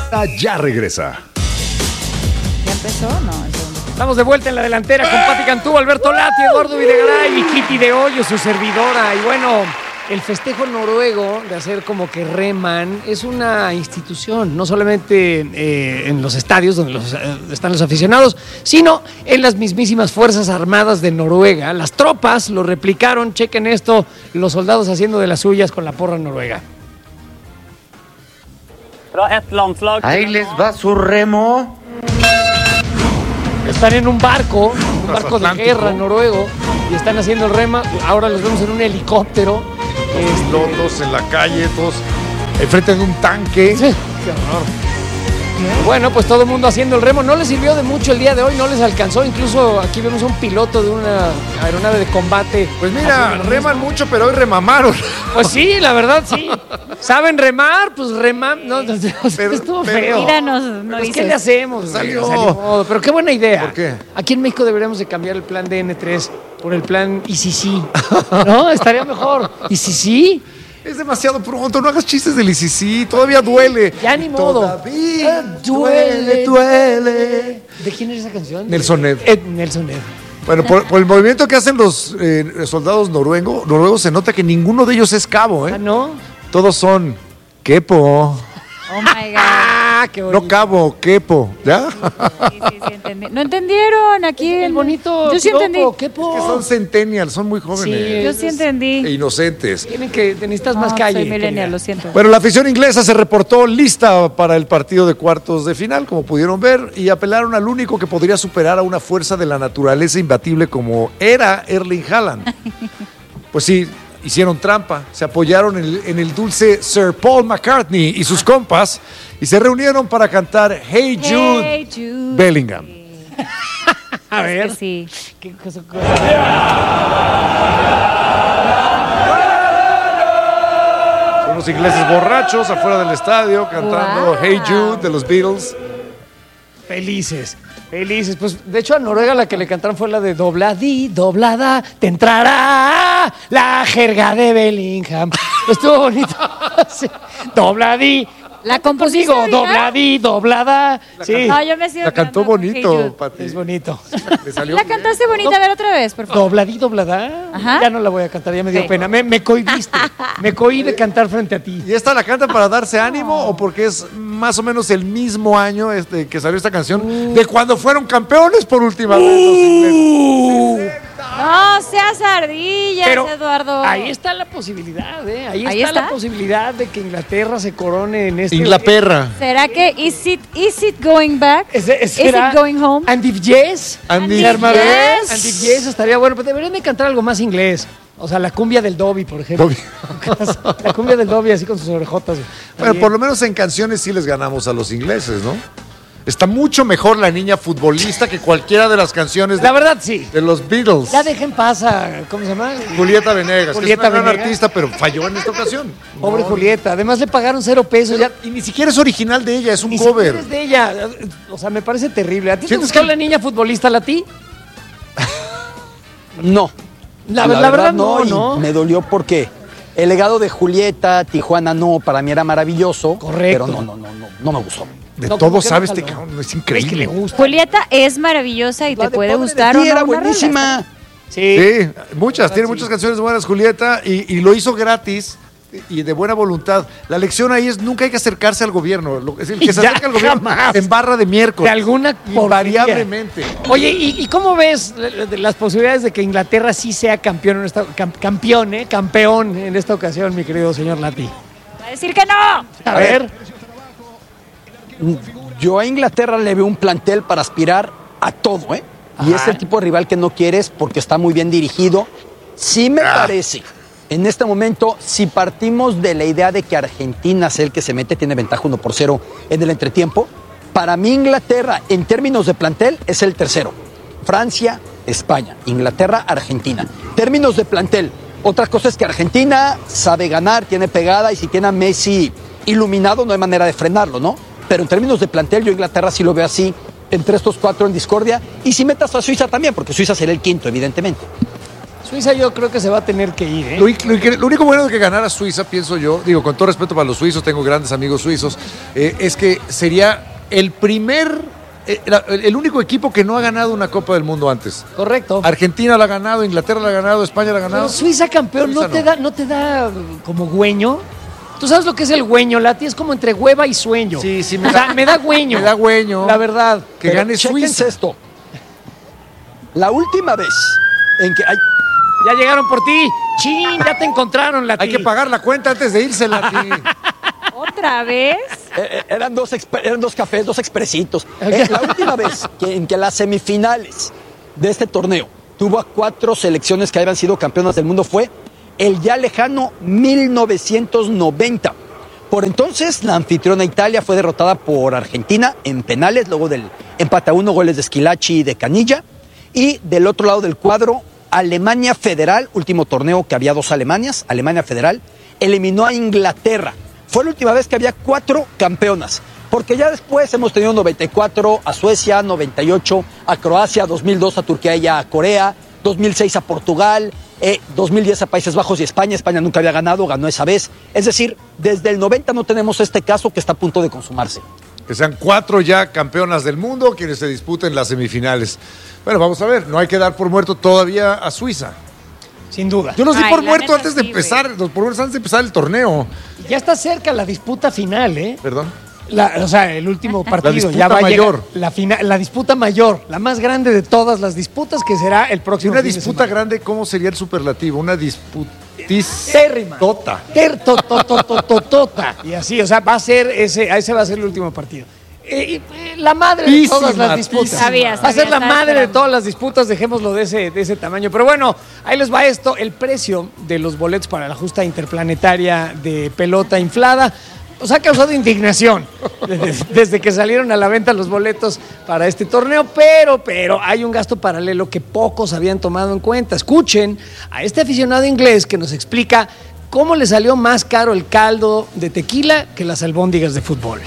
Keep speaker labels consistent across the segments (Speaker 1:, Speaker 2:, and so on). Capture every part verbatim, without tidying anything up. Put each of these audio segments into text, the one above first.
Speaker 1: Ya regresa.
Speaker 2: ¿Ya empezó? No, eso no.
Speaker 3: Estamos de vuelta en la delantera con Pati Cantú, Alberto Lati, Eduardo Videgaray y Kitty de Hoyo, su servidora. Y bueno, el festejo noruego de hacer como que reman es una institución, no solamente eh, en los estadios donde los, eh, están los aficionados, sino en las mismísimas Fuerzas Armadas de Noruega. Las tropas lo replicaron, chequen esto, los soldados haciendo de las suyas con la porra noruega.
Speaker 4: Ahí les va su remo.
Speaker 3: Están en un barco, un barco de guerra noruego, y están haciendo el rema. Ahora los vemos en un helicóptero.
Speaker 1: Este... Lotos en la calle, todos enfrente de un tanque.
Speaker 3: Sí. Qué horror. Bueno, pues todo el mundo haciendo el remo. No les sirvió de mucho el día de hoy, no les alcanzó. Incluso aquí vemos a un piloto de una aeronave de combate.
Speaker 1: Pues mira, reman mucho, pero hoy remamaron.
Speaker 3: Pues sí, la verdad, sí. ¿Saben remar? Pues remar. No, no, pero, estuvo
Speaker 2: pero,
Speaker 3: feo.
Speaker 2: Míranos, no
Speaker 3: ¿Qué le hacemos?
Speaker 1: Salió.
Speaker 3: Salió. Pero qué buena idea.
Speaker 1: ¿Por qué?
Speaker 3: Aquí en México deberíamos de cambiar el plan de N tres por el plan I C C. ¿No? Estaría mejor. ¿I C C?
Speaker 1: Es demasiado pronto, no hagas chistes del I C C, todavía duele.
Speaker 3: Ya ni modo.
Speaker 1: Todavía
Speaker 3: duele,
Speaker 1: duele.
Speaker 3: ¿De quién es esa canción?
Speaker 1: Nelson Ned.
Speaker 3: Ed Nelson Ned.
Speaker 1: Bueno, por, por el movimiento que hacen los eh, soldados noruegos, noruegos se nota que ninguno de ellos es cabo, ¿eh?
Speaker 3: Ah, ¿no?
Speaker 1: Todos son quepo.
Speaker 2: Oh my God.
Speaker 3: Ah, qué bonito.
Speaker 1: No cabo, quepo, ¿ya?
Speaker 2: Sí, sí, sí, entendí. No entendieron aquí.
Speaker 3: El bonito.
Speaker 2: Yo sí entendí.
Speaker 3: Quepo.
Speaker 1: Es que son centennials, son muy jóvenes.
Speaker 3: Sí,
Speaker 2: Yo sí entendí.
Speaker 1: E inocentes.
Speaker 3: Tienen que, necesitas
Speaker 2: No,
Speaker 3: más calle.
Speaker 2: soy millennial,
Speaker 3: querida.
Speaker 2: lo siento.
Speaker 1: Bueno, la afición inglesa se reportó lista para el partido de cuartos de final, como pudieron ver, y apelaron al único que podría superar a una fuerza de la naturaleza imbatible como era Erling Haaland. Pues sí, hicieron trampa, se apoyaron en el, en el dulce Sir Paul McCartney y sus compas y se reunieron para cantar Hey Jude,
Speaker 2: Hey Jude.
Speaker 1: Bellingham.
Speaker 3: A
Speaker 2: Es
Speaker 3: ver.
Speaker 2: que sí.
Speaker 3: ¿Qué cosa?
Speaker 1: Son los ingleses borrachos afuera del estadio cantando
Speaker 2: Wow.
Speaker 1: Hey Jude de los Beatles.
Speaker 3: Felices, felices. Pues de hecho a Noruega la que le cantaron fue la de dobladí, doblada, te entrará la jerga de Bellingham. Estuvo bonito. Sí. Dobladí.
Speaker 2: ¿La compusiste
Speaker 3: Digo,
Speaker 2: ahorita?
Speaker 3: dobladí, doblada. Sí.
Speaker 2: No, yo me sigo
Speaker 1: La cantó
Speaker 2: quedando con Hey
Speaker 1: bonito,
Speaker 2: Jude.
Speaker 1: Pati.
Speaker 3: Es bonito.
Speaker 1: Le salió
Speaker 2: La
Speaker 1: bien.
Speaker 2: cantaste bonita, a ver otra vez, por favor.
Speaker 3: Dobladí, doblada.
Speaker 2: Ajá.
Speaker 3: Ya no la voy a cantar, ya me dio
Speaker 2: Sí.
Speaker 3: pena. Me, me cohibiste. Me cohí de cantar frente a ti.
Speaker 1: ¿Y esta la cantan para darse ánimo o porque es más o menos el mismo año este, que salió esta canción de cuando fueron campeones por última vez los ingleses?
Speaker 2: No seas ardillas,
Speaker 3: Pero
Speaker 2: Eduardo.
Speaker 3: ahí está la posibilidad, ¿eh? Ahí,
Speaker 2: Ahí
Speaker 3: está,
Speaker 2: está.
Speaker 3: la posibilidad de que Inglaterra se corone en este...
Speaker 1: Inglaterra.
Speaker 2: ¿Será que is it, is it going back?
Speaker 3: ¿Es, es,
Speaker 2: Is
Speaker 3: será-
Speaker 2: it going home?
Speaker 3: And if yes,
Speaker 1: And if
Speaker 3: Germán,
Speaker 2: yes.
Speaker 3: and if yes estaría bueno, pero deberían de cantar algo más inglés. O sea, la cumbia del Dobby, por ejemplo.
Speaker 1: Dobby.
Speaker 3: La cumbia del Dobby así con sus orejotas.
Speaker 1: Bueno, por lo menos en canciones sí les ganamos a los ingleses, ¿no? Está mucho mejor La Niña Futbolista que cualquiera de las canciones de,
Speaker 3: La verdad, sí.
Speaker 1: de los Beatles.
Speaker 3: Ya dejen pasar, ¿cómo se llama?
Speaker 1: Julieta Venegas,
Speaker 3: Julieta
Speaker 1: que es una gran
Speaker 3: Venegas.
Speaker 1: artista, pero falló en esta ocasión.
Speaker 3: Pobre
Speaker 1: No,
Speaker 3: Julieta. Además le pagaron cero pesos. Ya,
Speaker 1: Y ni siquiera es original de ella, es un
Speaker 3: ni
Speaker 1: cover.
Speaker 3: siquiera es de ella. O sea, me parece terrible. ¿A ti te
Speaker 1: ¿Sientes
Speaker 3: gustó
Speaker 1: que-
Speaker 3: la niña futbolista, la ti?
Speaker 5: No.
Speaker 3: La, la verdad, no,
Speaker 5: y
Speaker 3: ¿no?
Speaker 5: Me dolió porque el legado de Julieta, Tijuana no, para mí era maravilloso.
Speaker 3: Correcto.
Speaker 5: Pero no, no, no, no, no me gustó.
Speaker 1: De
Speaker 3: No,
Speaker 1: todo
Speaker 3: ¿cómo que
Speaker 1: sabe
Speaker 3: no
Speaker 1: este
Speaker 3: jaló?
Speaker 1: cabrón, es
Speaker 3: Es que
Speaker 1: increíble.
Speaker 3: le gusta.
Speaker 2: Julieta es maravillosa y
Speaker 5: La
Speaker 2: te
Speaker 5: de
Speaker 2: puede
Speaker 5: Pobre de
Speaker 2: gustar
Speaker 5: ti
Speaker 2: o no.
Speaker 5: era
Speaker 2: una rola.
Speaker 5: buenísima.
Speaker 3: Sí.
Speaker 1: Sí, muchas, tiene
Speaker 3: sí.
Speaker 1: muchas canciones buenas Julieta y, y lo hizo gratis y de buena voluntad. La lección ahí es nunca hay que acercarse al gobierno. Lo- es el que se
Speaker 3: Ya,
Speaker 1: acerca al gobierno
Speaker 3: jamás.
Speaker 1: en barra de miércoles.
Speaker 3: De alguna porquería.
Speaker 1: invariablemente.
Speaker 3: Oye, ¿y, y cómo ves la- la- las posibilidades de que Inglaterra sí sea campeón, en esta, cam- campeón, eh, campeón en esta ocasión, mi querido señor Lati?
Speaker 2: Va a decir que no.
Speaker 3: A ver,
Speaker 5: Yo a Inglaterra le veo un plantel para aspirar a todo, ¿eh? Y
Speaker 3: Ajá.
Speaker 5: es el tipo de rival que no quieres porque está muy bien dirigido. Sí me parece, en este momento, si partimos de la idea de que Argentina es el que se mete, tiene ventaja uno por cero en el entretiempo, para mí Inglaterra, en términos de plantel, es el tercero. Francia, España, Inglaterra, Argentina. Términos de plantel, otra cosa es que Argentina sabe ganar, tiene pegada y si tiene a Messi iluminado no hay manera de frenarlo, ¿no? Pero en términos de plantel, yo Inglaterra sí lo veo así, entre estos cuatro en discordia. Y si metas a Suiza también, porque Suiza será el quinto, evidentemente.
Speaker 3: Suiza yo creo que se va a tener que ir, ¿eh?
Speaker 1: Lo, lo, lo único bueno de que ganara Suiza, pienso yo, digo, con todo respeto para los suizos, tengo grandes amigos suizos, eh, es que sería el primer, eh, el único equipo que no ha ganado una Copa del Mundo antes.
Speaker 3: Correcto.
Speaker 1: Argentina la ha ganado, Inglaterra la ha ganado, España la ha ganado.
Speaker 3: Pero Suiza campeón,
Speaker 1: Suiza
Speaker 3: ¿no, te
Speaker 1: no.
Speaker 3: da, ¿no te da como güeño? ¿Tú sabes lo que es el güeño, Lati? Es como entre hueva y sueño.
Speaker 1: Sí, sí, me
Speaker 3: o
Speaker 1: da,
Speaker 3: sea, me da güeño.
Speaker 1: Me da güeño.
Speaker 3: La verdad.
Speaker 1: Que
Speaker 5: Pero
Speaker 1: gane
Speaker 5: chéquense
Speaker 1: Suiza.
Speaker 5: esto. La última vez en que... Ay,
Speaker 3: Ya llegaron por ti. Chin, ya te encontraron, Lati.
Speaker 1: Hay que pagar la cuenta antes de irse, Lati.
Speaker 2: ¿Otra vez?
Speaker 5: Eh, eran, dos exp- eran dos cafés, dos expresitos. Eh, la última vez que, en que las semifinales de este torneo tuvo a cuatro selecciones que habían sido campeonas del mundo fue el ya lejano mil novecientos noventa. Por entonces, la anfitriona Italia fue derrotada por Argentina en penales, luego del empate a uno, goles de Schillaci y de Canilla. Y del otro lado del cuadro, Alemania Federal, último torneo que había dos Alemanias, Alemania Federal, eliminó a Inglaterra. Fue la última vez que había cuatro campeonas, porque ya después hemos tenido noventa y cuatro a Suecia, noventa y ocho a Croacia, dos mil dos a Turquía y a Corea, dos mil seis a Portugal, eh, dos mil diez a Países Bajos y España. España nunca había ganado, ganó esa vez. Es decir, desde el noventa no tenemos este caso que está a punto de consumarse.
Speaker 1: Que sean cuatro ya campeonas del mundo quienes se disputen las semifinales. Bueno, vamos a ver, no hay que dar por muerto todavía a Suiza.
Speaker 3: Sin duda.
Speaker 1: Yo los di
Speaker 2: Ay,
Speaker 1: por
Speaker 2: la
Speaker 1: muerto
Speaker 2: neta
Speaker 1: antes de
Speaker 2: sí,
Speaker 1: empezar, los por muertos antes de empezar el torneo.
Speaker 3: Ya está cerca la disputa final, ¿eh?
Speaker 1: Perdón.
Speaker 3: La- o sea, el último partido.
Speaker 1: disputa
Speaker 3: ya va a
Speaker 1: mayor.
Speaker 3: llegar la, fina- la disputa mayor, la más grande de todas las disputas, que será el
Speaker 1: Y
Speaker 3: próximo
Speaker 1: una
Speaker 3: fin de
Speaker 1: disputa
Speaker 3: semana.
Speaker 1: grande, ¿cómo sería el superlativo? Una
Speaker 3: Térrima.
Speaker 1: disputista.
Speaker 3: Ter- to- to- to- to- to- tota. Y así, o sea, va a ser ese, ese va a ser el último partido. Eh, eh, la madre de
Speaker 1: Tísima,
Speaker 3: todas las disputas.
Speaker 1: tísima.
Speaker 2: Sabía,
Speaker 3: Va a
Speaker 2: sabía,
Speaker 3: ser la
Speaker 2: estaba
Speaker 3: madre de
Speaker 2: esperando.
Speaker 3: todas las disputas, dejémoslo de ese, de ese tamaño. Pero bueno, ahí les va esto, el precio de los boletos para la justa interplanetaria de pelota inflada. Nos ha causado indignación desde, desde que salieron a la venta los boletos para este torneo, pero, pero hay un gasto paralelo que pocos habían tomado en cuenta. Escuchen a este aficionado inglés que nos explica cómo le salió más caro el caldo de tequila que las albóndigas de fútbol.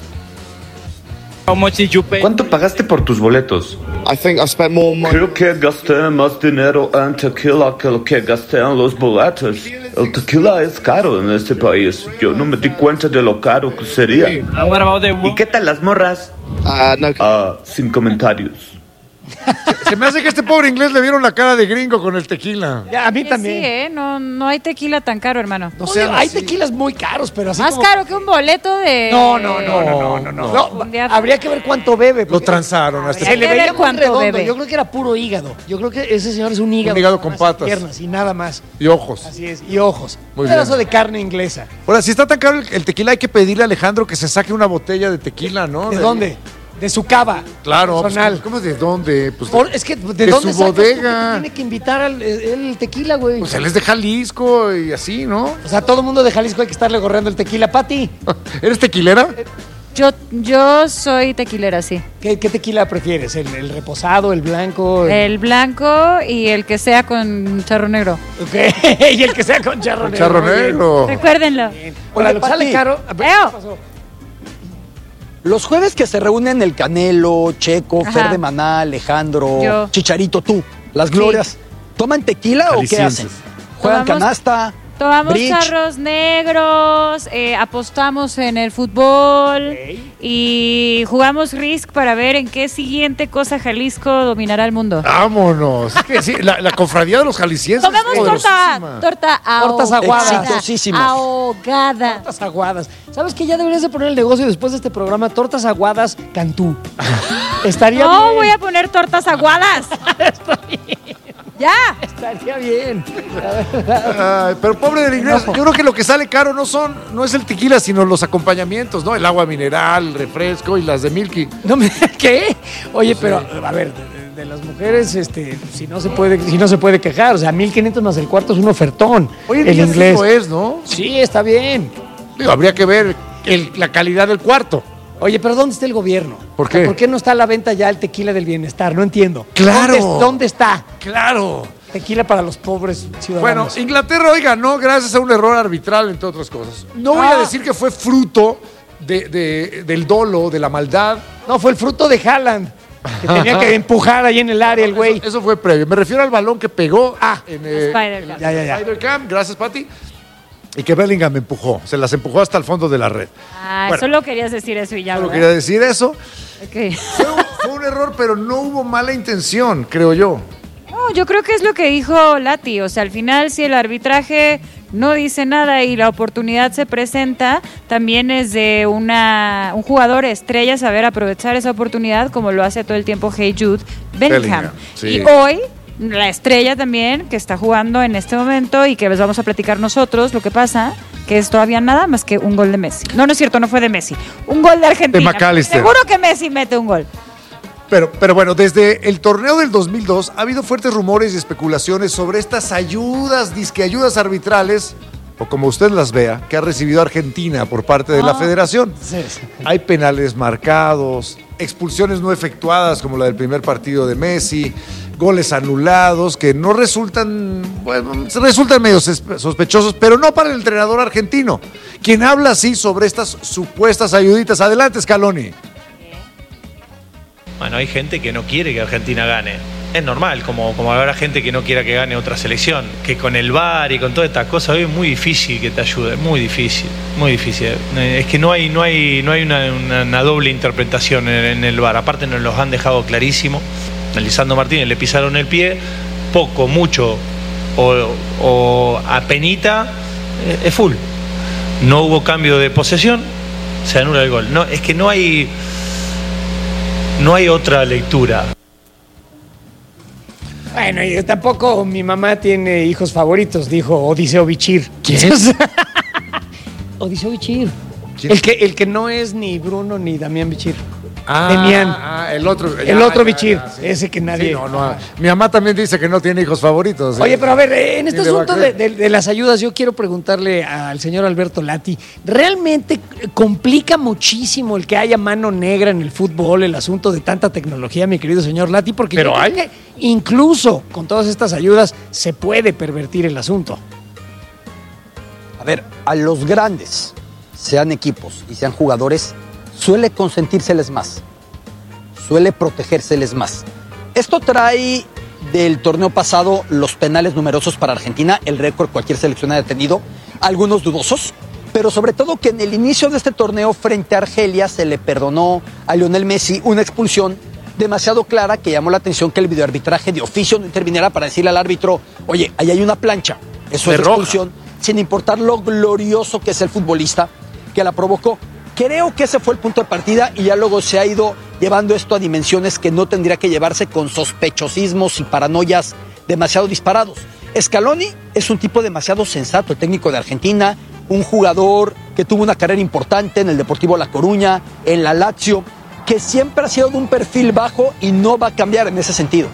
Speaker 6: How much did you pay?
Speaker 4: ¿Cuánto pagaste por tus boletos?
Speaker 7: I think I spent more money.
Speaker 4: Creo que gasté más dinero en tequila que lo que gasté en los boletos. El tequila es caro en este país. Yo no me di cuenta de lo caro que sería.
Speaker 6: And what about the
Speaker 4: ¿Y qué tal las morras?
Speaker 7: Uh, no.
Speaker 4: Ah, sin comentarios.
Speaker 1: Se me hace que a este pobre inglés le vieron la cara de gringo con el tequila.
Speaker 3: Ya, a mí
Speaker 2: Que
Speaker 3: también.
Speaker 2: Sí, ¿eh? No, no hay tequila tan caro, hermano.
Speaker 1: No
Speaker 3: Oye,
Speaker 1: sean
Speaker 3: hay
Speaker 1: así.
Speaker 3: tequilas muy caros, pero así
Speaker 2: Más
Speaker 3: como-
Speaker 2: caro que un boleto de...
Speaker 3: No, no, no, no, no, no, no. No,
Speaker 2: Un día-
Speaker 3: habría que ver cuánto bebe.
Speaker 1: Lo
Speaker 3: porque
Speaker 1: transaron a este
Speaker 3: se
Speaker 2: Hay
Speaker 3: le
Speaker 2: que
Speaker 1: pobre.
Speaker 3: veía
Speaker 2: ver
Speaker 3: muy
Speaker 2: cuánto
Speaker 3: redondo.
Speaker 2: bebe.
Speaker 3: Yo creo que era puro hígado. Yo creo que ese señor es un hígado.
Speaker 1: Un hígado
Speaker 3: nada
Speaker 1: con
Speaker 3: más,
Speaker 1: patas.
Speaker 3: y piernas y nada más.
Speaker 1: Y ojos.
Speaker 3: Así es, y ojos.
Speaker 1: Muy
Speaker 3: un pedazo
Speaker 1: bien.
Speaker 3: de carne inglesa.
Speaker 1: Ahora, si está tan caro el, el tequila, hay que pedirle a Alejandro que se saque una botella de tequila, ¿no?
Speaker 3: ¿De dónde? De su cava.
Speaker 1: Claro. Pues,
Speaker 3: Personal.
Speaker 1: ¿Cómo de dónde? Pues,
Speaker 3: Por- es que, ¿de
Speaker 1: de
Speaker 3: dónde
Speaker 1: su
Speaker 3: sacas tú que te
Speaker 1: bodega.
Speaker 3: tiene que invitar al el tequila, güey?
Speaker 1: pues él es de Jalisco y así, ¿no?
Speaker 3: O sea, todo el mundo de Jalisco hay que estarle gorreando el tequila. Pati,
Speaker 1: ¿Eres tequilera?
Speaker 2: Yo, yo soy tequilera, sí.
Speaker 3: ¿qué, qué tequila prefieres? ¿El, el reposado, el blanco?
Speaker 2: El blanco y el que sea con charro negro.
Speaker 3: Ok, y el que sea con charro
Speaker 1: Con
Speaker 3: negro.
Speaker 1: charro
Speaker 3: muy bien.
Speaker 1: negro.
Speaker 2: Recuérdenlo.
Speaker 3: Hola,
Speaker 5: Oye,
Speaker 3: ¿lo sale
Speaker 5: Pati.
Speaker 3: caro? A ver,
Speaker 2: Eo.
Speaker 3: ¿qué pasó?
Speaker 5: Los jueves que se reúnen el Canelo, Checo,
Speaker 2: Ajá.
Speaker 5: Fer de Maná, Alejandro,
Speaker 2: Yo.
Speaker 5: Chicharito, tú, las glorias, ¿toman tequila o qué
Speaker 1: Jaliscienses.
Speaker 5: hacen? ¿Juegan
Speaker 2: Tomamos-
Speaker 5: canasta?
Speaker 2: Tomamos
Speaker 5: bridge?
Speaker 2: charros negros, eh, apostamos en el fútbol y jugamos Risk para ver en qué siguiente cosa Jalisco dominará el mundo.
Speaker 1: Vámonos. Es que sí, la, la cofradía de los jaliscienses.
Speaker 2: Tomamos
Speaker 1: es
Speaker 2: torta,
Speaker 1: poderosísima.
Speaker 2: torta
Speaker 3: Tortas
Speaker 2: ahogada.
Speaker 3: aguadas.
Speaker 5: Exitosísimas.
Speaker 2: Ahogada.
Speaker 3: Tortas aguadas. ¿Sabes qué? Ya deberías de poner el negocio después de este programa, tortas aguadas Cantú. Estaría
Speaker 2: No
Speaker 3: bien.
Speaker 2: voy a poner tortas aguadas. Ya.
Speaker 3: Estaría bien.
Speaker 1: Ay, pero pobre del inglés, yo creo que lo que sale caro no son, no es el tequila, sino los acompañamientos, ¿no? El agua mineral, el refresco y las de Milky.
Speaker 3: No me- ¿Qué? Oye, pero a ver, de, de las mujeres, este, si no se puede, si no se puede quejar, o sea, mil quinientos más el cuarto es un ofertón.
Speaker 1: Hoy en
Speaker 3: el
Speaker 1: día sí
Speaker 3: inglés.
Speaker 1: lo es, ¿no?
Speaker 3: Sí, está bien.
Speaker 1: Digo, habría que ver el- la calidad del cuarto.
Speaker 3: Oye, pero ¿dónde está el gobierno?
Speaker 1: ¿Por
Speaker 3: O sea,
Speaker 1: qué?
Speaker 3: ¿por qué no está a la venta ya el tequila del bienestar? No entiendo.
Speaker 1: Claro.
Speaker 3: ¿Dónde, dónde está?
Speaker 1: Claro.
Speaker 3: Tequila para los pobres
Speaker 1: Bueno,
Speaker 3: ciudadanos.
Speaker 1: Inglaterra hoy ganó gracias a un error arbitral, entre otras cosas. No voy a
Speaker 3: Ah.
Speaker 1: decir que fue fruto de- de- del dolo, de la maldad.
Speaker 3: No, fue el fruto de Haaland. Que tenía que empujar ahí en el área el güey.
Speaker 1: Eso, eso fue previo. Me refiero al balón que pegó
Speaker 3: Ah,
Speaker 1: en eh,
Speaker 2: Spider-Cam.
Speaker 3: Ya, ya, ya.
Speaker 1: Spider-Cam. Gracias, Pati. Y que Bellingham empujó. Se las empujó hasta el fondo de la red.
Speaker 2: Ah,
Speaker 1: Bueno.
Speaker 2: solo querías decir eso y ya,
Speaker 1: Solo
Speaker 2: ¿verdad?
Speaker 1: quería decir eso.
Speaker 2: Ok.
Speaker 1: Fue un, fue un error, pero no hubo mala intención, creo yo.
Speaker 2: No, yo creo que es lo que dijo Lati. O sea, al final, si el arbitraje no dice nada y la oportunidad se presenta, también es de una un jugador estrella saber aprovechar esa oportunidad, como lo hace todo el tiempo Hey Jude Bellingham.
Speaker 1: Bellingham, sí.
Speaker 2: Y hoy, la estrella también, que está jugando en este momento y que les vamos a platicar nosotros, lo que pasa, que es todavía nada más que un gol de Messi. No, no es cierto, no fue de Messi. Un gol de Argentina.
Speaker 1: De McAllister.
Speaker 2: Seguro que Messi mete un gol.
Speaker 1: Pero, pero bueno, desde el torneo del dos mil dos ha habido fuertes rumores y especulaciones sobre estas ayudas, disque ayudas arbitrales, o como usted las vea, que ha recibido Argentina por parte de la
Speaker 2: Ah.
Speaker 1: federación.
Speaker 3: Sí, sí.
Speaker 1: Hay penales marcados, expulsiones no efectuadas como la del primer partido de Messi, goles anulados que no resultan, bueno, resultan medio sospechosos, pero no para el entrenador argentino, quien habla así sobre estas supuestas ayuditas. Adelante, Scaloni.
Speaker 8: Bueno, hay gente que no quiere que Argentina gane. Es normal, como, como habrá gente que no quiera que gane otra selección. Que con el V A R y con todas estas cosas hoy es muy difícil que te ayude, muy difícil, muy difícil. Eh, Es que no hay, no hay, no hay una, una- una doble interpretación en, en el V A R. Aparte nos los han dejado clarísimo. A Lisandro Martínez le pisaron el pie, poco, mucho o, o apenita, eh, es full. No hubo cambio de posesión, se anula el gol. No, es que no hay... No hay otra lectura.
Speaker 3: Bueno, y tampoco mi mamá tiene hijos favoritos, dijo Odiseo Bichir.
Speaker 1: ¿Quién?
Speaker 3: Odiseo Bichir.
Speaker 1: ¿Quién?
Speaker 3: El que, el que no es ni Bruno ni Damián Bichir.
Speaker 1: Ah,
Speaker 3: Demián.
Speaker 1: ah, el otro.
Speaker 3: El otro Bichir, ese que nadie-
Speaker 1: Sí, no, no, mi mamá también dice que no tiene hijos favoritos.
Speaker 3: Oye, pero a ver, eh, en este
Speaker 1: Ni le va a
Speaker 3: asunto de,
Speaker 1: creer.
Speaker 3: de- de las ayudas, yo quiero preguntarle al señor Alberto Lati, ¿realmente complica muchísimo el que haya mano negra en el fútbol, el asunto de tanta tecnología, mi querido señor Lati? Porque
Speaker 1: Pero
Speaker 3: yo creo
Speaker 1: hay.
Speaker 3: que incluso con todas estas ayudas se puede pervertir el asunto.
Speaker 5: A ver, a los grandes, sean equipos y sean jugadores, suele consentírseles más, suele protegérseles más. Esto trae del torneo pasado los penales numerosos para Argentina, el récord cualquier selección haya tenido, algunos dudosos, pero sobre todo que en el inicio de este torneo frente a Argelia se le perdonó a Lionel Messi una expulsión demasiado clara que llamó la atención que el videoarbitraje de oficio no interviniera para decirle al árbitro, oye, ahí hay una plancha, eso
Speaker 1: De
Speaker 5: es
Speaker 1: roja.
Speaker 5: expulsión, sin importar lo glorioso que es el futbolista que la provocó. Creo que ese fue el punto de partida y ya luego se ha ido llevando esto a dimensiones que no tendría que llevarse con sospechosismos y paranoias demasiado disparados. Scaloni es un tipo demasiado sensato, el técnico de Argentina, un jugador que tuvo una carrera importante en el Deportivo La Coruña, en la Lazio, que siempre ha sido de un perfil bajo y no va a cambiar en ese sentido.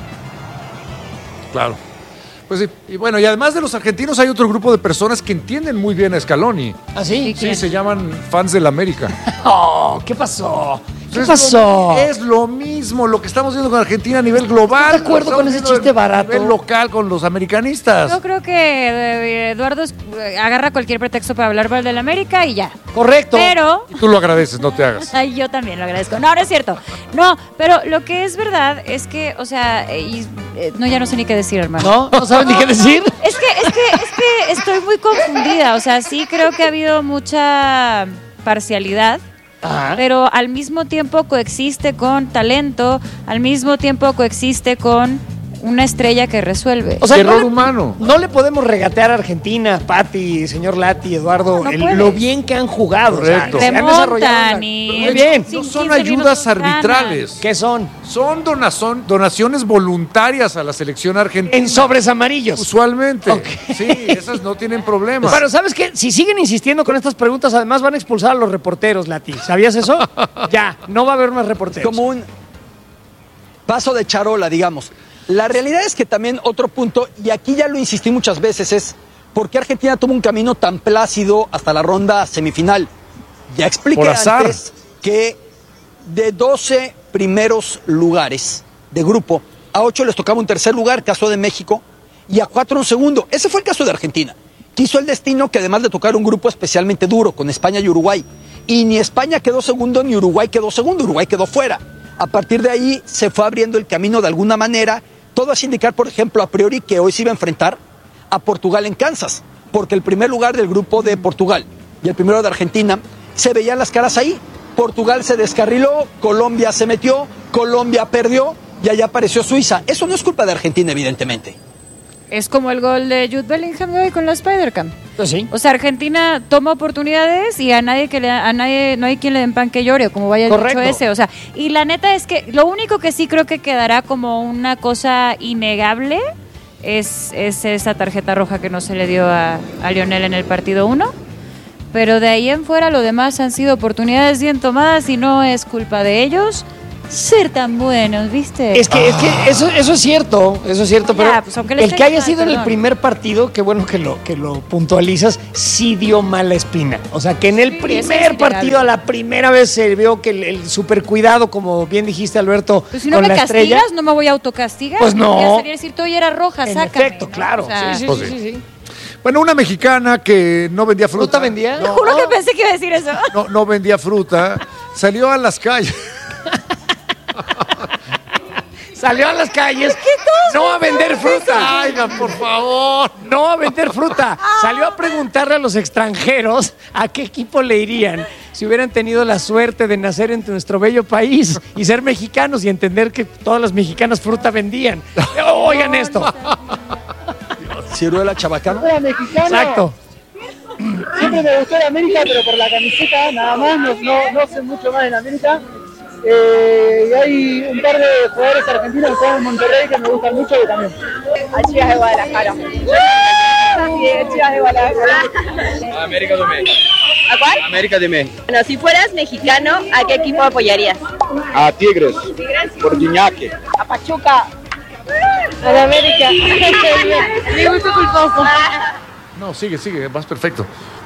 Speaker 1: Claro. Pues sí, y bueno, y además de los argentinos hay otro grupo de personas que entienden muy bien a Scaloni.
Speaker 3: ¿Ah, sí?
Speaker 1: Sí, se llaman fans del América.
Speaker 3: Oh, ¿qué pasó? ¿Qué
Speaker 1: Es
Speaker 3: pasó?
Speaker 1: lo- es lo mismo lo que estamos viendo con Argentina a nivel global.
Speaker 3: ¿Estás de acuerdo
Speaker 1: Lo
Speaker 3: con
Speaker 1: estamos
Speaker 3: ese
Speaker 1: viendo
Speaker 3: chiste barato?
Speaker 1: A nivel local con los americanistas.
Speaker 2: Yo creo que eh, Eduardo es- eh, agarra cualquier pretexto para hablar mal del América y ya.
Speaker 3: Correcto.
Speaker 2: Pero
Speaker 1: Y tú lo agradeces, no te hagas.
Speaker 2: Ay, yo también lo agradezco. No, no es cierto. No, pero lo que es verdad es que, o sea, eh, y, eh, no, ya no sé ni qué decir, hermano.
Speaker 3: ¿No? ¿No sabes ni qué decir?
Speaker 2: Es que, es que, es que estoy muy confundida. O sea, sí creo que ha habido mucha parcialidad.
Speaker 3: Ajá.
Speaker 2: Pero al mismo tiempo coexiste con talento, al mismo tiempo coexiste con una estrella que resuelve.
Speaker 3: O sea,
Speaker 1: Error
Speaker 3: no le-
Speaker 1: humano.
Speaker 3: No le podemos regatear a Argentina, Pati, señor Lati, Eduardo,
Speaker 2: No, no
Speaker 3: el-
Speaker 2: puedes.
Speaker 3: lo bien que han jugado. o sea,
Speaker 1: Correcto.
Speaker 3: que se han
Speaker 2: Remontan
Speaker 3: desarrollado.
Speaker 2: y-
Speaker 3: Muy bien.
Speaker 2: Sí.
Speaker 1: No son
Speaker 2: quince
Speaker 1: ayudas
Speaker 2: minutos ganan.
Speaker 1: arbitrales.
Speaker 3: ¿Qué son?
Speaker 1: Son donazón- donaciones voluntarias a la selección argentina.
Speaker 3: En sobres amarillos.
Speaker 1: Usualmente.
Speaker 3: Ok.
Speaker 1: Sí, esas no tienen problemas.
Speaker 3: Bueno, ¿sabes qué? Si siguen insistiendo con estas preguntas, además van a expulsar a los reporteros, Lati. ¿Sabías eso? Ya, no va a haber más reporteros.
Speaker 5: Como un paso de charola, digamos. La realidad es que también otro punto, y aquí ya lo insistí muchas veces, es por qué Argentina tuvo un camino tan plácido hasta la ronda semifinal. Ya expliqué
Speaker 1: Por azar.
Speaker 5: antes que de doce primeros lugares de grupo, a ocho les tocaba un tercer lugar, caso de México, y a cuatro un segundo. Ese fue el caso de Argentina. Quiso el destino que además de tocar un grupo especialmente duro con España y Uruguay, y ni España quedó segundo ni Uruguay quedó segundo, Uruguay quedó fuera. A partir de ahí se fue abriendo el camino de alguna manera. Todo hace indicar, por ejemplo, a priori que hoy se iba a enfrentar a Portugal en Kansas, porque el primer lugar del grupo de Portugal y el primero de Argentina, se veían las caras ahí. Portugal se descarriló, Colombia se metió, Colombia perdió y allá apareció Suiza. Eso no es culpa de Argentina, evidentemente.
Speaker 2: Es como el gol de Jude Bellingham de hoy con la Spider-Cam.
Speaker 3: Sí.
Speaker 2: O sea, Argentina toma oportunidades y a nadie que le, a nadie no hay quien le den pan que llore, como vaya el dicho ese. O sea, y la neta es que lo único que sí creo que quedará como una cosa innegable es, es esa tarjeta roja que no se le dio a, a Lionel en el partido uno. Pero de ahí en fuera lo demás han sido oportunidades bien tomadas y no es culpa de ellos ser tan buenos, ¿viste?
Speaker 3: Es que, es que eso, eso es cierto, eso es cierto, pero
Speaker 2: Ya, pues, aunque les
Speaker 3: el que
Speaker 2: caiga
Speaker 3: haya
Speaker 2: mal,
Speaker 3: sido en el
Speaker 2: perdón.
Speaker 3: primer partido, qué bueno que lo, que lo puntualizas, sí dio mala espina. O sea, que en el
Speaker 2: Sí, eso
Speaker 3: primer
Speaker 2: es innegable.
Speaker 3: partido, a la primera vez se vio que el, el super cuidado, como bien dijiste, Alberto,
Speaker 2: Pues si no
Speaker 3: con
Speaker 2: me
Speaker 3: la
Speaker 2: castigas,
Speaker 3: estrella.
Speaker 2: no me voy a autocastigar.
Speaker 3: Pues no.
Speaker 2: Voy a salir a decir, tú hoy era roja,
Speaker 3: En
Speaker 2: sácame.
Speaker 3: efecto,
Speaker 2: ¿no?
Speaker 3: claro.
Speaker 2: O sea,
Speaker 3: sí, sí,
Speaker 1: Pues
Speaker 3: sí,
Speaker 1: sí.
Speaker 3: sí, sí.
Speaker 1: Bueno, una mexicana que no vendía fruta.
Speaker 3: ¿Fruta vendía?
Speaker 2: Te juro que pensé que iba a decir eso.
Speaker 1: No, no vendía fruta. Salió a las calles.
Speaker 3: Salió a las calles, no a vender fruta.
Speaker 1: Oigan, por favor.
Speaker 3: No a vender fruta. Salió a preguntarle a los extranjeros a qué equipo le irían si hubieran tenido la suerte de nacer en nuestro bello país y ser mexicanos y entender que todas las mexicanas fruta vendían. Oigan esto.
Speaker 5: Ciruela Chabacano.
Speaker 3: Exacto.
Speaker 9: Siempre me gustó la América, pero por la camiseta, nada más, no, no, no sé mucho más en América. Eh, y hay un par de jugadores argentinos que están en Monterrey que me gustan mucho y también.
Speaker 10: A Chivas de Guadalajara. Sí, Chivas de Guadalajara.
Speaker 6: América de México.
Speaker 10: ¿A cuál?
Speaker 6: América de México.
Speaker 10: Bueno, si fueras mexicano, ¿a qué equipo apoyarías?
Speaker 7: A Tigres, por Guiñaque.
Speaker 10: A Pachuca.
Speaker 9: A la América. Mi gusto culposo.
Speaker 1: No, sigue, sigue, vas perfecto.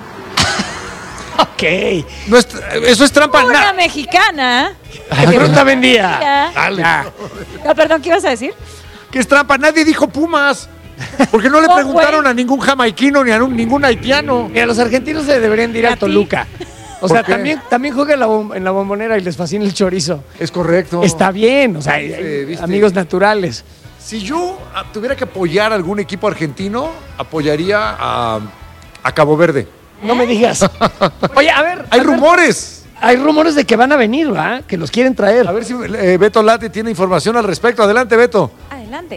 Speaker 3: Ok.
Speaker 1: No es- eso es trampa.
Speaker 2: Una
Speaker 1: Na-
Speaker 2: mexicana.
Speaker 3: ¿Qué fruta vendía?
Speaker 2: Ya.
Speaker 1: Dale.
Speaker 3: Ya.
Speaker 2: No, perdón, ¿qué ibas a decir?
Speaker 1: ¿Qué es trampa? Nadie dijo Pumas. Porque no le
Speaker 2: No,
Speaker 1: preguntaron
Speaker 2: güey.
Speaker 1: a ningún jamaiquino ni a un- ningún haitiano.
Speaker 3: Mira, los argentinos se deberían de ir
Speaker 2: ¿A
Speaker 3: a
Speaker 2: ti?
Speaker 3: Toluca. O
Speaker 1: ¿Por
Speaker 3: sea,
Speaker 1: qué?
Speaker 3: también, también juega en la, bom- en la bombonera y les fascina el chorizo.
Speaker 1: Es correcto.
Speaker 3: Está bien, o sea, hay-
Speaker 1: ¿Viste?
Speaker 3: hay
Speaker 1: ¿Viste?
Speaker 3: amigos naturales.
Speaker 1: Si yo ah, tuviera que apoyar a algún equipo argentino, apoyaría a, a Cabo Verde.
Speaker 3: No me digas. Oye, a ver.
Speaker 1: Hay
Speaker 3: Alberto,
Speaker 1: rumores.
Speaker 3: Hay rumores de que van a venir, ¿va? Que los quieren traer.
Speaker 1: A ver si eh, Beto Lati tiene información al respecto. Adelante, Beto.
Speaker 2: Adelante.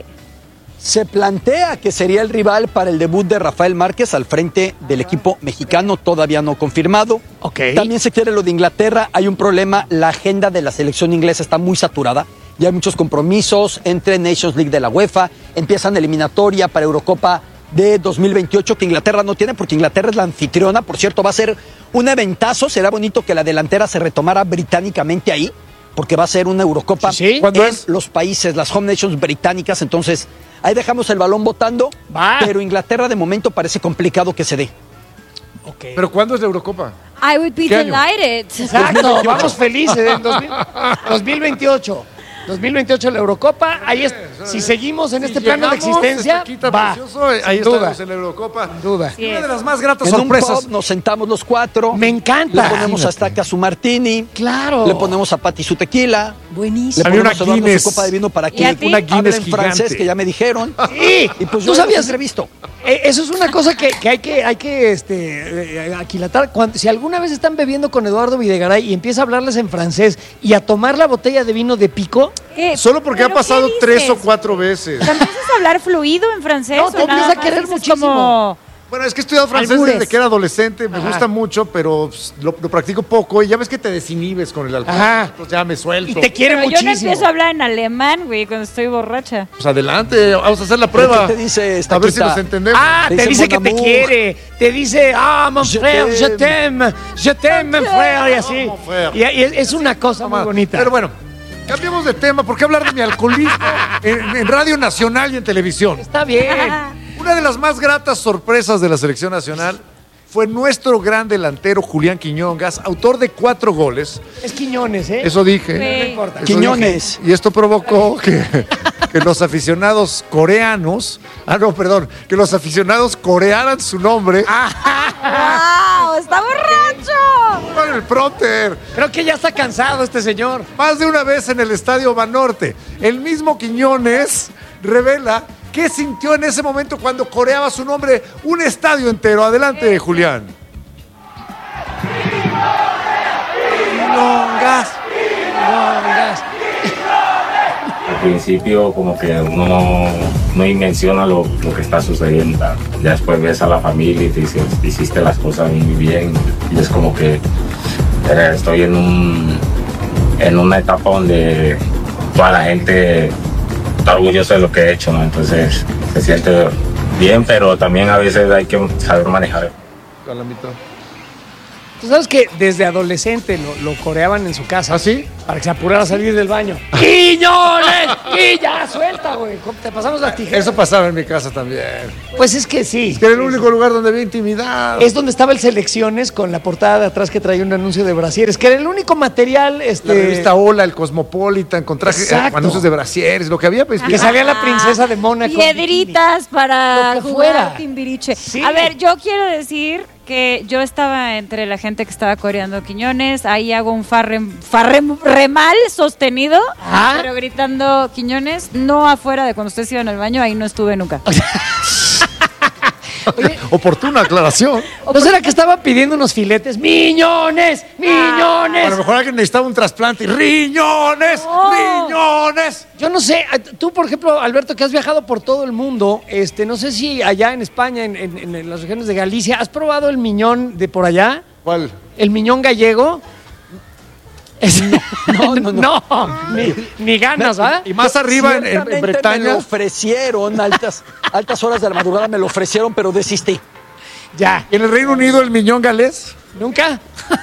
Speaker 5: Se plantea que sería el rival para el debut de Rafael Márquez al frente del equipo mexicano, todavía no confirmado.
Speaker 3: Ok.
Speaker 5: También se quiere lo de Inglaterra, hay un problema, la agenda de la selección inglesa está muy saturada. Ya hay muchos compromisos entre Nations League de la UEFA, empiezan eliminatoria para Eurocopa de dos mil veintiocho que Inglaterra no tiene porque Inglaterra es la anfitriona. Por cierto, va a ser un eventazo, será bonito que la delantera se retomara británicamente ahí, porque va a ser una Eurocopa
Speaker 3: Sí, sí.
Speaker 1: ¿Cuándo
Speaker 5: en
Speaker 1: es?
Speaker 5: los países, las home nations británicas. Entonces, ahí dejamos el balón botando,
Speaker 3: Va.
Speaker 5: pero Inglaterra de momento parece complicado que se dé.
Speaker 3: Ok.
Speaker 1: ¿Pero cuándo es la Eurocopa?
Speaker 2: I would be
Speaker 1: ¿Qué año?
Speaker 2: delighted.
Speaker 3: Exacto, vamos felices en dos mil dos mil veintiocho. dos mil veintiocho la Eurocopa, ahí es, si seguimos en este
Speaker 1: Si
Speaker 3: plano de
Speaker 1: llegamos,
Speaker 3: existencia,
Speaker 1: este quita
Speaker 3: va,
Speaker 1: precioso, eh, ahí
Speaker 3: sin duda,
Speaker 1: estamos en la Eurocopa.
Speaker 3: sin duda.
Speaker 2: Sí.
Speaker 1: Una de las más gratas
Speaker 5: En un
Speaker 1: sorpresas.
Speaker 5: pub nos sentamos los cuatro.
Speaker 3: Me encanta.
Speaker 5: Le ponemos a Estaca su martini.
Speaker 3: Claro.
Speaker 5: Le ponemos a Pati su tequila.
Speaker 3: Buenísimo.
Speaker 5: Le
Speaker 1: Había
Speaker 5: ponemos
Speaker 1: una
Speaker 5: a Eduardo
Speaker 1: Guinness.
Speaker 5: su copa de vino para
Speaker 2: ¿Y
Speaker 5: que
Speaker 2: a ti?
Speaker 1: Una
Speaker 5: hable
Speaker 1: Guinness
Speaker 5: en francés,
Speaker 1: gigante.
Speaker 5: que ya me dijeron.
Speaker 3: Sí,
Speaker 5: Y pues
Speaker 3: ¿tú
Speaker 5: yo
Speaker 3: sabías?
Speaker 5: he entrevisto.
Speaker 3: Eh, Eso es una cosa que, que hay que, hay que este, eh, aquilatar. Cuando, si alguna vez están bebiendo con Eduardo Videgaray y empieza a hablarles en francés y a tomar la botella de vino de pico,
Speaker 2: ¿Qué?
Speaker 1: Solo porque ha
Speaker 2: ¿Pero qué
Speaker 1: pasado
Speaker 2: dices?
Speaker 1: tres o cuatro veces.
Speaker 2: ¿Te empiezas a hablar fluido en francés?
Speaker 3: No,
Speaker 2: o
Speaker 3: te empiezas
Speaker 2: nada
Speaker 3: a querer
Speaker 2: más dices
Speaker 3: muchísimo.
Speaker 2: como-
Speaker 1: Bueno, es que he estudiado francés
Speaker 2: Albures.
Speaker 1: desde que era adolescente, me
Speaker 3: Ajá.
Speaker 1: gusta mucho, pero pues, lo, lo practico poco y ya ves que te desinhibes con el alcohol.
Speaker 3: Ajá.
Speaker 1: Entonces ya me suelto.
Speaker 3: y te quiere
Speaker 2: Pero yo no
Speaker 3: muchísimo.
Speaker 2: empiezo a hablar en alemán, güey, cuando estoy borracha.
Speaker 1: Pues adelante, vamos a hacer la
Speaker 5: ¿Pero
Speaker 1: prueba.
Speaker 5: qué te dice
Speaker 1: A ver si
Speaker 5: Estaquita?
Speaker 1: nos entendemos.
Speaker 3: Ah,
Speaker 5: Te
Speaker 3: te
Speaker 5: dice
Speaker 3: dice
Speaker 5: mon
Speaker 3: que te
Speaker 5: amour.
Speaker 3: quiere, te dice, ah, mon
Speaker 5: Je
Speaker 3: frère, je
Speaker 5: t'aime.
Speaker 3: t'aime, je t'aime, mon frère, y así.
Speaker 1: mon frère.
Speaker 3: Y, y es, es una cosa muy bonita.
Speaker 1: Pero bueno, cambiemos de tema. ¿Por qué hablar de mi alcoholismo en, en Radio Nacional y en televisión?
Speaker 3: Está bien.
Speaker 1: Una de las más gratas sorpresas de la selección nacional fue nuestro gran delantero Julián Quiñongas, autor de cuatro goles.
Speaker 3: Es Quiñones, ¿eh?
Speaker 1: Eso dije.
Speaker 2: Güey.
Speaker 3: No importa.
Speaker 1: Eso
Speaker 5: Quiñones.
Speaker 1: dije. Y esto provocó que, que que los aficionados coreanos, ah no, perdón, que los aficionados corearan su nombre.
Speaker 2: ¡Wow! ¡Está borracho!
Speaker 1: Con el prompter.
Speaker 3: Creo que ya está cansado este señor.
Speaker 1: Más de una vez en el Estadio Banorte, el mismo Quiñones revela qué sintió en ese momento cuando coreaba su nombre un estadio entero. Adelante, Julián.
Speaker 3: Longas, longas.
Speaker 11: Al principio como que uno no, no dimensiona lo, lo que está sucediendo. Ya después ves a la familia y te dices, hiciste las cosas muy bien. Y es como que eh, estoy en, un, en una etapa donde toda la gente está orgullosa de lo que he hecho, ¿no? Entonces se siente bien, pero también a veces hay que saber manejar.
Speaker 1: Con la mitad.
Speaker 3: Tú sabes que desde adolescente lo, lo coreaban en su casa.
Speaker 1: ¿Ah, sí?
Speaker 3: Para que se apurara a salir del baño. ¡Quiñones! ¡Y ya, suelta, güey! Te pasamos las tijeras.
Speaker 1: Eso pasaba en mi casa también.
Speaker 3: Pues es que sí.
Speaker 1: Es que era el único lugar donde había intimidad.
Speaker 3: Es donde estaba el Selecciones con la portada de atrás que traía un anuncio de brasieres, que era el único material. Este...
Speaker 1: La revista Hola, el Cosmopolitan, con traje, eh, anuncios de brasieres, lo que había. Pues,
Speaker 3: que salía la princesa de Mónaco.
Speaker 2: Piedritas para
Speaker 3: lo que
Speaker 2: jugar
Speaker 3: fuera.
Speaker 2: Timbiriche.
Speaker 3: Sí.
Speaker 2: A ver, yo quiero decir que yo estaba entre la gente que estaba coreando Quiñones, ahí hago un farrem, farrem remal sostenido,
Speaker 3: ¿Ah?
Speaker 2: pero gritando Quiñones, no afuera de cuando ustedes iban al baño, ahí no estuve nunca.
Speaker 1: Oye, oportuna aclaración.
Speaker 3: ¿No será que estaba pidiendo unos filetes? ¡Miñones! ¡Miñones!
Speaker 1: A lo mejor alguien necesitaba un trasplante. y ¡Riñones!
Speaker 2: Oh.
Speaker 1: ¡Riñones!
Speaker 3: Yo no sé, tú por ejemplo, Alberto, que has viajado por todo el mundo, este, no sé si allá en España, en, en, en las regiones de Galicia, ¿has probado el miñón de por allá?
Speaker 1: ¿Cuál?
Speaker 3: ¿El miñón gallego? Es-
Speaker 5: No, no, no.
Speaker 3: no, ni, ni ganas, ¿va?
Speaker 1: Y más arriba en, en- en
Speaker 5: Ciertamente me
Speaker 1: Bretaña.
Speaker 5: lo ofrecieron, altas, altas horas de la madrugada me lo ofrecieron, pero desistí.
Speaker 3: Ya.
Speaker 1: ¿Y en el Reino Unido el miñón galés?
Speaker 3: ¿Nunca?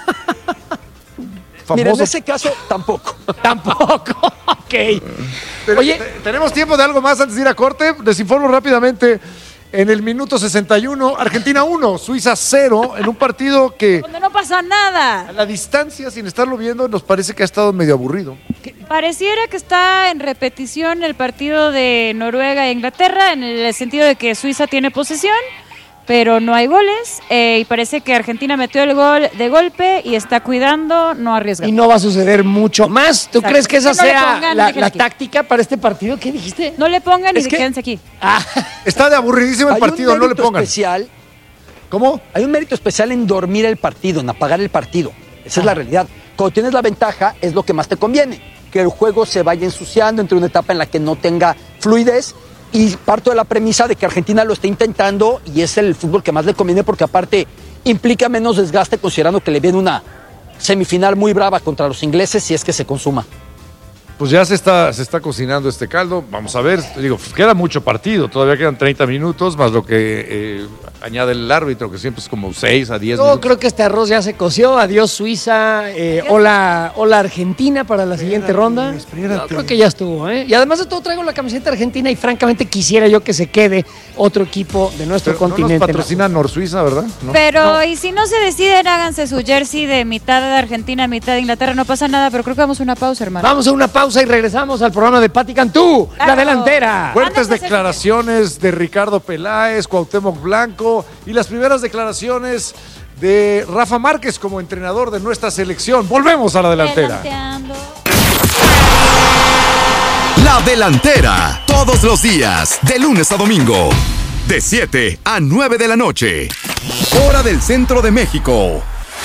Speaker 5: Mira, en
Speaker 1: Famoso.
Speaker 5: ese caso, tampoco.
Speaker 3: Tampoco. Ok.
Speaker 1: Pero,
Speaker 3: Oye.
Speaker 1: te- ¿tenemos tiempo de algo más antes de ir a corte? Les informo rápidamente. En el minuto sesenta y uno, Argentina uno, Suiza cero, en un partido que
Speaker 2: Donde no pasa nada.
Speaker 1: a la distancia, sin estarlo viendo, nos parece que ha estado medio aburrido.
Speaker 2: Pareciera que está en repetición el partido de Noruega e Inglaterra, en el sentido de que Suiza tiene posesión, pero no hay goles, eh, y parece que Argentina metió el gol de golpe y está cuidando, no arriesgar.
Speaker 3: Y no va a suceder mucho más. ¿Tú
Speaker 2: Exacto.
Speaker 3: crees que esa
Speaker 2: Que no le
Speaker 3: sea
Speaker 2: pongan,
Speaker 3: la,
Speaker 2: déjenle
Speaker 3: la
Speaker 2: aquí.
Speaker 3: táctica para este partido? ¿Qué dijiste?
Speaker 2: No le pongan
Speaker 5: Es
Speaker 2: y
Speaker 5: que-
Speaker 2: quédense aquí.
Speaker 3: Ah,
Speaker 1: Está de aburridísimo el
Speaker 5: Hay
Speaker 1: partido,
Speaker 5: un
Speaker 1: no le
Speaker 5: mérito
Speaker 1: pongan.
Speaker 5: especial,
Speaker 1: ¿Cómo?
Speaker 5: hay un mérito especial en dormir el partido, en apagar el partido. Esa es la realidad. Cuando tienes la ventaja, es lo que más te conviene. Que el juego se vaya ensuciando entre una etapa en la que no tenga fluidez. Y parto de la premisa de que Argentina lo está intentando y es el fútbol que más le conviene porque aparte implica menos desgaste considerando que le viene una semifinal muy brava contra los ingleses si es que se consuma.
Speaker 1: Pues ya se está, se está cocinando este caldo. Vamos a ver. Digo, queda mucho partido. Todavía quedan treinta minutos, más lo que eh, añade el árbitro, que siempre es como seis a diez
Speaker 3: yo
Speaker 1: minutos.
Speaker 3: creo que este arroz ya se coció. Adiós Suiza. Eh, hola, hola Argentina para la siguiente ronda.
Speaker 1: espérate.
Speaker 3: Yo creo que ya estuvo, ¿eh? Y además de todo traigo la camiseta argentina y francamente quisiera yo que se quede otro equipo de nuestro
Speaker 1: Pero no
Speaker 3: continente.
Speaker 1: nos patrocina Nor Suiza, ¿verdad? No.
Speaker 2: Pero, y si no se deciden, háganse su jersey de mitad de Argentina, mitad de Inglaterra, no pasa nada, pero creo que vamos a una pausa, hermano.
Speaker 3: Vamos a una pausa y regresamos al programa de Pati Cantú, la
Speaker 2: Claro.
Speaker 3: delantera.
Speaker 1: Fuertes
Speaker 2: Ándate a hacer-
Speaker 1: declaraciones de Ricardo Peláez, Cuauhtémoc Blanco y las primeras declaraciones de Rafa Márquez como entrenador de nuestra selección. Volvemos a la delantera.
Speaker 2: Delanteando.
Speaker 12: La delantera, todos los días, de lunes a domingo, de siete a nueve de la noche. Hora del centro de México.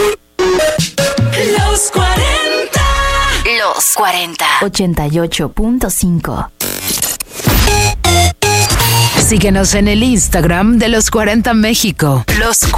Speaker 13: Los cuarenta.
Speaker 14: Los cuarenta. ochenta y ocho punto cinco.
Speaker 13: Síguenos en el Instagram de Los cuarenta México.
Speaker 14: Los cuarenta.